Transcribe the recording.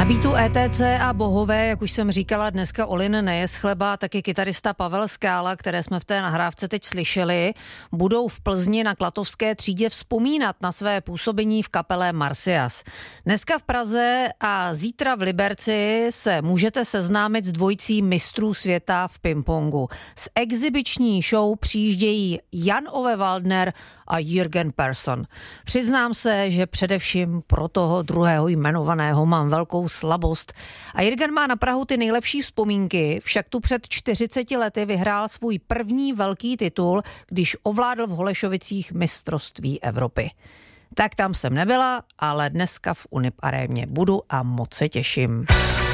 Beatu ETC a bohové, jak už jsem říkala, dneska Olin neje z chleba, taky kytarista Pavel Skála, které jsme v té nahrávce teď slyšeli, budou v Plzni na Klatovské třídě vzpomínat na své působení v kapele Marsyas. Dneska v Praze a zítra v Liberci se můžete seznámit s dvojicí mistrů světa v pingpongu. Z exibiční show přijíždějí Jan Ove Waldner a Jürgen Persson. Přiznám se, že především pro toho druhého jmenovaného mám velkou slabost. A Jürgen má na Prahu ty nejlepší vzpomínky, však tu před 40 lety vyhrál svůj první velký titul, když ovládl v Holešovicích mistrovství Evropy. Tak tam jsem nebyla, ale dneska v Unip aréně budu a moc se těším.